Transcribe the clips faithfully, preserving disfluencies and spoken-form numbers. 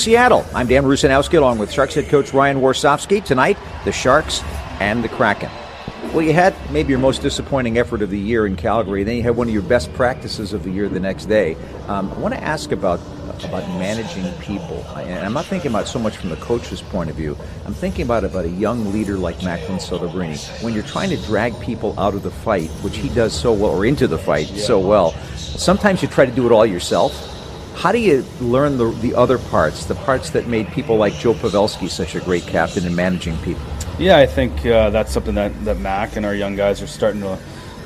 Seattle. I'm Dan Rusanowski along with Sharks head coach Ryan Warsofsky. Tonight, the Sharks and the Kraken. Well, you had maybe your most disappointing effort of the year in Calgary. Then you had one of your best practices of the year the next day. Um, I want to ask about about managing people. And I'm not thinking about it so much from the coach's point of view. I'm thinking about about a young leader like Macklin Celebrini. When you're trying to drag people out of the fight, which he does so well, or into the fight yeah. so well, sometimes you try to do it all yourself. How do you learn the the other parts, the parts that made people like Joe Pavelski such a great captain in managing people? Yeah, I think uh, that's something that, that Mac and our young guys are starting to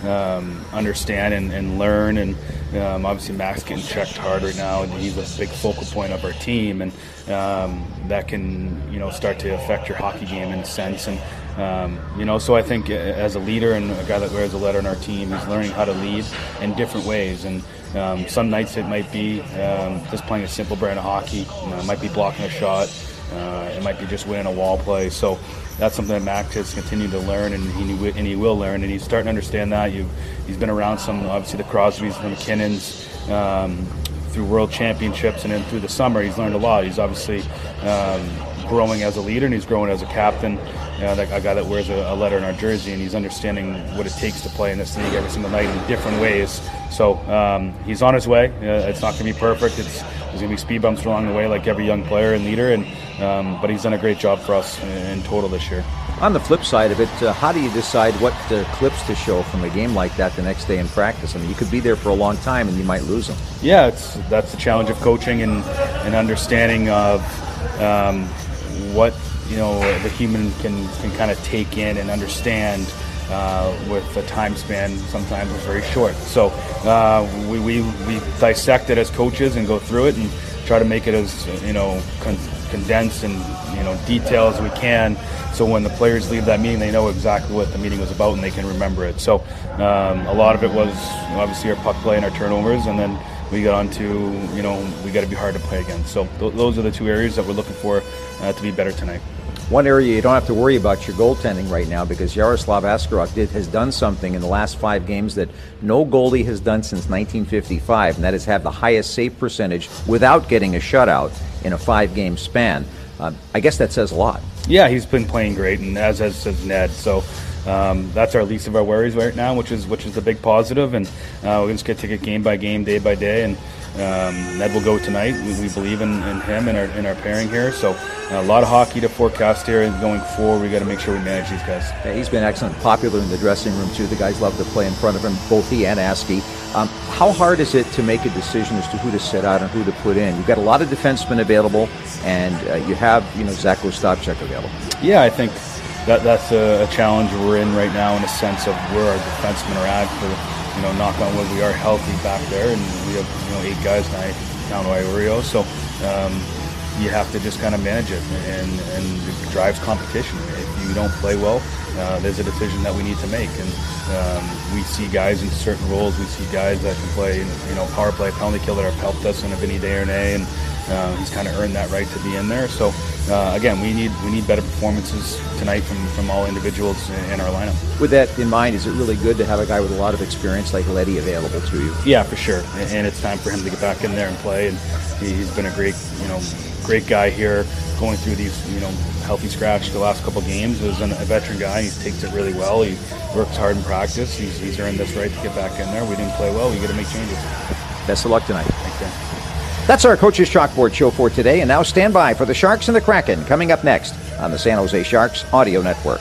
um, understand and, and learn. And um, obviously Mac's getting checked hard right now, and he's a big focal point of our team. And um, that can, you know, start to affect your hockey game in a sense. And um, you know, so I think as a leader and a guy that wears a letter on our team, he's learning how to lead in different ways. And um, some nights it might be um, just playing a simple brand of hockey. You know, it might be blocking a shot. Uh, it might be just winning a wall play. So that's something that Mac has continued to learn, and he and he will learn, and he's starting to understand that. You, he's been around some, obviously the Crosbys, the McKinnons, um, through World Championships, and then through the summer he's learned a lot. He's obviously um, growing as a leader, and he's growing as a captain. You know, that, a guy that wears a, a letter in our jersey, and he's understanding what it takes to play in this league every single night in different ways. So um, he's on his way. Uh, it's not going to be perfect. It's, there's going to be speed bumps along the way, like every young player and leader. And um, but he's done a great job for us in, in total this year. On the flip side of it, uh, how do you decide what uh, clips to show from a game like that the next day in practice? I mean, you could be there for a long time and you might lose them. Yeah, it's that's the challenge of coaching and, and understanding of um, what you know the human can, can kind of take in and understand uh, with a time span sometimes is very short. So uh, we, we we dissect it as coaches and go through it and try to make it as you know con- condensed and you know detailed as we can. So when the players leave that meeting, they know exactly what the meeting was about and they can remember it. So um, a lot of it was obviously our puck play and our turnovers, and then we got on to, you know, we got to be hard to play against. So th- those are the two areas that we're looking for uh, to be better tonight. One area you don't have to worry about your goaltending right now, because Yaroslav Askarov did, has done something in the last five games that no goalie has done since nineteen fifty-five, and that is have the highest save percentage without getting a shutout in a five-game span. Uh, I guess that says a lot. Yeah, he's been playing great, and as has says Ned. So um, that's our least of our worries right now, which is which is the big positive. And uh, we're just going to take it game by game, day by day. And um, Ned will go tonight. We, we believe in, in him and our in our pairing here. So uh, a lot of hockey to forecast here, and going forward, we got to make sure we manage these guys. Yeah, he's been excellent, popular in the dressing room too. The guys love to play in front of him, both he and Askey. Um, how hard is it to make a decision as to who to set out and who to put in? You've got a lot of defensemen available, and uh, you have, you know, Zach Ostapchuk available. Yeah, I think that that's a, a challenge we're in right now in a sense of where our defensemen are at. For you know, knock on wood, we are healthy back there, and we have you know eight guys now, down to Iorio. So um, you have to just kind of manage it, and and it drives competition. If you don't play well, uh, there's a decision that we need to make, and um, we see guys in certain roles. We see guys that can play, you know, power play, penalty kill that have helped us in a Vinny Desharnais, and uh, he's kind of earned that right to be in there. So uh, again, we need we need better performances tonight from, from all individuals in, in our lineup. With that in mind, is it really good to have a guy with a lot of experience like Letty available to you? Yeah, for sure, and, and it's time for him to get back in there and play. And he, he's been a great, you know, great guy here, going through these, you know, healthy scratch the last couple games. As a veteran guy, he takes it really well. He works hard in practice. He's, he's earned this right to get back in there. We didn't play well. We got to make changes. Best of luck tonight. Thanks, Dan. That's our Coach's Chalkboard show for today, and now stand by for the Sharks and the Kraken coming up next on the San Jose Sharks Audio Network.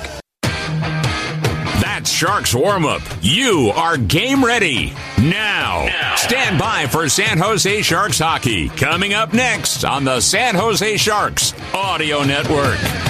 That's Sharks warm-up. You are game ready. Now, now, stand by for San Jose Sharks hockey coming up next on the San Jose Sharks Audio Network.